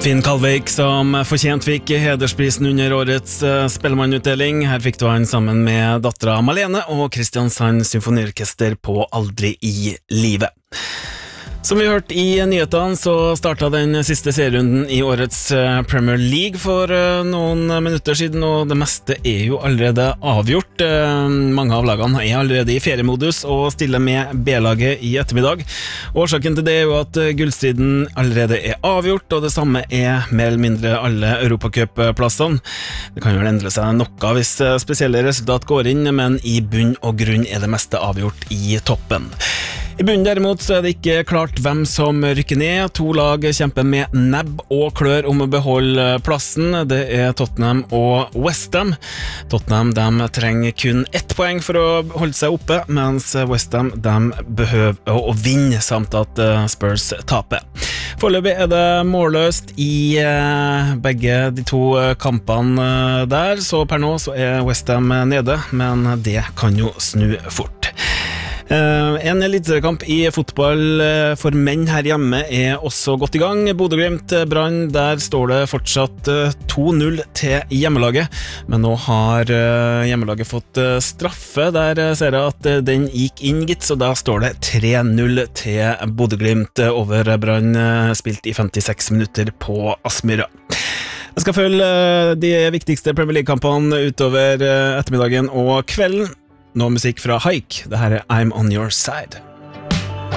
Finn Kalvik som fortjent fikk hedersprisen under årets Spellemannutdeling. Her fikk du han sammen med dattera Malene og Kristiansand Symfoniorkester på Aldri i livet. Som vi hørte i nyhetene så startet den siste serierunden i årets Premier League for noen minutter siden, og det meste jo allerede avgjort. Mange av lagene allerede i feriemodus og stiller med B-laget i ettermiddag. Årsaken til det jo at gullstriden allerede avgjort, og det samme mer eller mindre alle Europacup-plassene. Det kan jo endre seg noe hvis spesielle resultat går inn, men i bunn og grunn det meste avgjort i toppen. I bunnen derimot så det ikke klart hvem som rykker ned. To lag kjemper med nebb og klør om å beholde plassen. Det Tottenham og West Ham. Tottenham de trenger kun 1 poeng for å holde seg oppe, mens West Ham de behøver å vinne samt at Spurs taper. Foreløpig det målløst i begge de to kampene der, så per nå så West Ham nede, men det kan jo snu fort. En eliteseriekamp i fotball for menn her hjemme også godt i gang. Bodø/Glimt Brann, der står det fortsatt 2-0 til hjemmelaget, men nå har hjemmelaget fått straffe. Der ser jeg at den gikk inn, gitt, så da står det 3-0 til Bodø/Glimt over Brann, spilt i 56 minutter på Aspmyra. Jeg skal følge de viktigste Premier League-kampene utover ettermiddagen og kvelden. Nå musikk fra Haik. Det her I'm On Your Side.